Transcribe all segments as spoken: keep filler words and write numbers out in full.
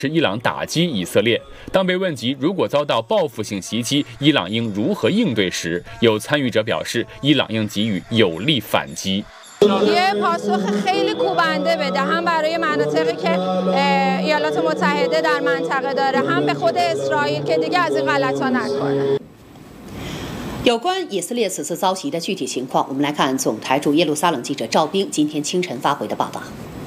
是伊朗打击以色列。当被问及如果遭到报复性袭击，伊朗应如何应对时，有参与者表示，伊朗应给予有力反击。 یه پاسخ خیلی کوبنده بده هم برای مناطقی که ایالات متحده در منطقه داره هم به خود اسرائیل که دیگه از این غلطا نکنه。 有关以色列此次遭袭的具体情况，我们来看总台驻耶路撒冷记者赵冰今天清晨发回的报道。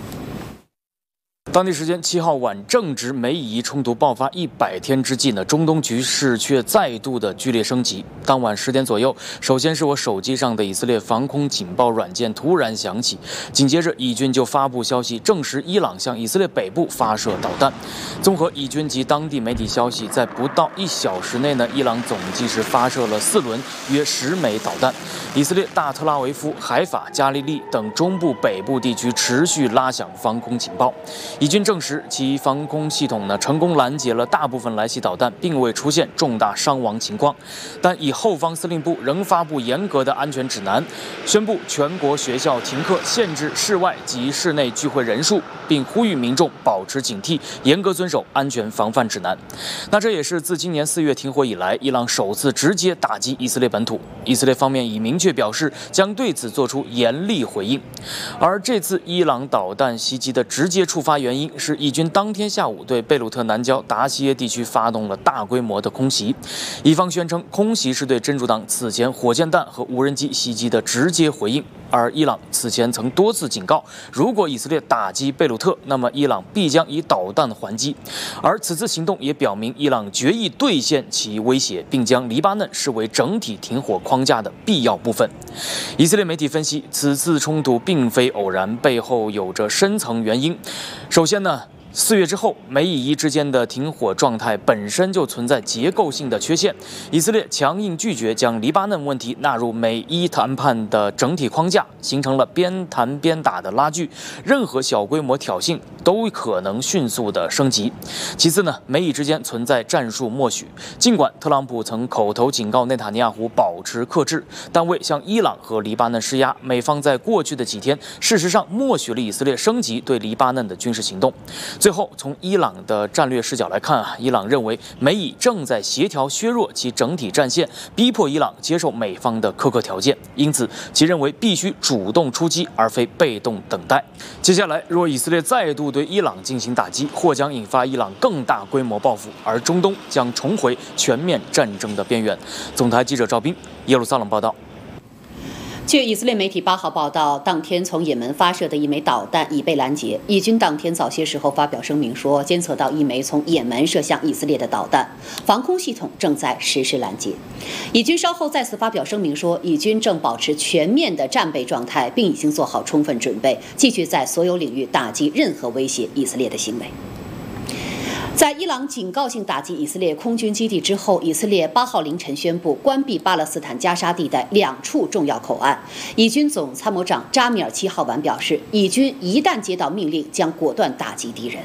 当地时间七号晚，正值美以冲突爆发一百天之际呢，中东局势却再度的剧烈升级。当晚十点左右，首先是我手机上的以色列防空警报软件突然响起，紧接着以军就发布消息，证实伊朗向以色列北部发射导弹。综合以军及当地媒体消息，在不到一小时内呢，伊朗总计是发射了四轮约十枚导弹。以色列大特拉维夫、海法、加利利等中部、北部地区持续拉响防空警报。 以军证实，其防空系统呢成功拦截了大部分来袭导弹，并未出现重大伤亡情况。但以后方司令部仍发布严格的安全指南，宣布全国学校停课，限制室外及室内聚会人数，并呼吁民众保持警惕，严格遵守安全防范指南。那这也是自今年四月停火以来，伊朗首次直接打击以色列本土。以色列方面已明确表示，将对此做出严厉回应。而这次伊朗导弹袭击的直接触发原因 是以军当天下午对贝鲁特南郊达西耶地区发动了大规模的空袭，以方宣称空袭是对真主党此前火箭弹和无人机袭击的直接回应。而伊朗此前曾多次警告，如果以色列打击贝鲁特，那么伊朗必将以导弹还击。而此次行动也表明伊朗决意兑现其威胁，并将黎巴嫩视为整体停火框架的必要部分。以色列媒体分析，此次冲突并非偶然，背后有着深层原因。首先呢， 四月之后，美以伊之间的停火状态本身就存在结构性的缺陷。以色列强硬拒绝将黎巴嫩问题纳入美伊谈判的整体框架，形成了边谈边打的拉锯。任何小规模挑衅都可能迅速的升级。其次呢，美以之间存在战术默许。尽管特朗普曾口头警告内塔尼亚胡保持克制，但为向伊朗和黎巴嫩施压，美方在过去的几天事实上默许了以色列升级对黎巴嫩的军事行动。 最后，从伊朗的战略视角来看啊，伊朗认为美以正在协调削弱其整体战线，逼迫伊朗接受美方的苛刻条件，因此其认为必须主动出击，而非被动等待。接下来，若以色列再度对伊朗进行打击，或将引发伊朗更大规模报复，而中东将重回全面战争的边缘。总台记者赵斌，耶路撒冷报道。 据以色列媒体八号报道，当天从也门发射的一枚导弹已被拦截。以军当天早些时候发表声明说，监测到一枚从也门射向以色列的导弹，防空系统正在实施拦截。以军稍后再次发表声明说，以军正保持全面的战备状态，并已经做好充分准备，继续在所有领域打击任何威胁以色列的行为。 在伊朗警告性打击以色列空军基地之后，以色列八号凌晨宣布关闭巴勒斯坦加沙地带两处重要口岸。以军总参谋长扎米尔七号晚表示，以军一旦接到命令，将果断打击敌人。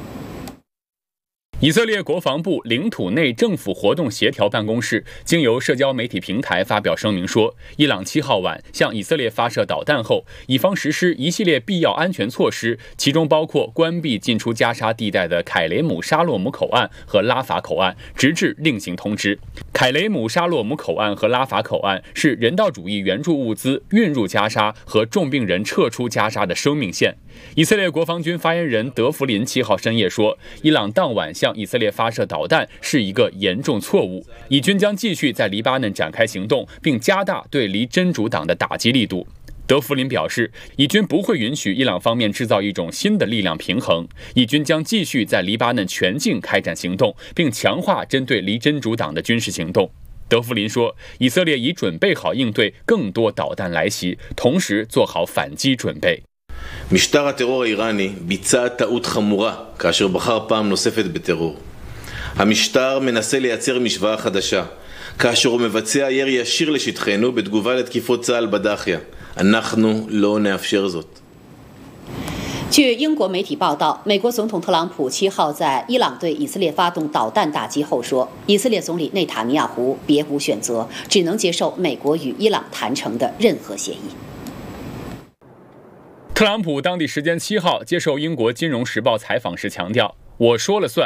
以色列国防部领土内政府活动协调办公室经由社交媒体平台发表声明说，伊朗七号晚向以色列发射导弹后，以方实施一系列必要安全措施，其中包括关闭进出加沙地带的凯雷姆沙洛姆口岸和拉法口岸，直至另行通知。凯雷姆沙洛姆口岸和拉法口岸是人道主义援助物资运入加沙和重病人撤出加沙的生命线。以色列国防军发言人德弗林七号深夜说，伊朗当晚向以色列发射导弹是一个严重错误，以军将继续在黎巴嫩展开行动，并加大对离真主党的打击力度。德弗林表示，以军不会允许伊朗方面制造一种新的力量平衡，以军将继续在黎巴嫩全境开展行动，并强化针对离真主党的军事行动。德弗林说，以色列已准备好应对更多导弹来袭，同时做好反击准备。 משטר הטרור האיראני ביצע טעות חמורה כאשר בחר פעם נוספת בטרור. המשטר מנסה לייצר משוואה חדשה, כאשר הוא מבצע ירי ישיר לשטחנו בתגובה לתקיפות צה"ל בדאחיה. אנחנו לא נאפשר זאת. 据英国媒体报道，美国总统特朗普七号在伊朗对以色列发动导弹打击后说，以色列总理内塔尼亚胡别无选择，只能接受美国与伊朗谈成的任何协议。 特朗普当地时间七号接受英国《金融时报》采访时强调：“我说了算。”